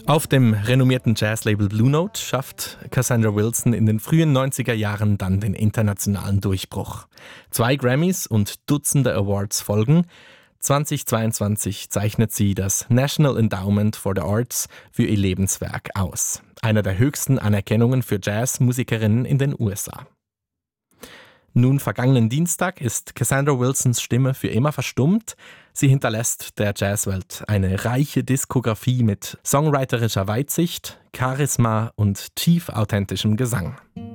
Auf dem renommierten Jazzlabel Blue Note schafft Cassandra Wilson in den frühen 90er Jahren dann den internationalen Durchbruch. 2 Grammys und Dutzende Awards folgen. 2022 zeichnet sie das National Endowment for the Arts für ihr Lebenswerk aus. Einer der höchsten Anerkennungen für Jazzmusikerinnen in den USA. Nun, vergangenen Dienstag ist Cassandra Wilsons Stimme für immer verstummt. Sie hinterlässt der Jazzwelt eine reiche Diskografie mit songwriterischer Weitsicht, Charisma und tief authentischem Gesang.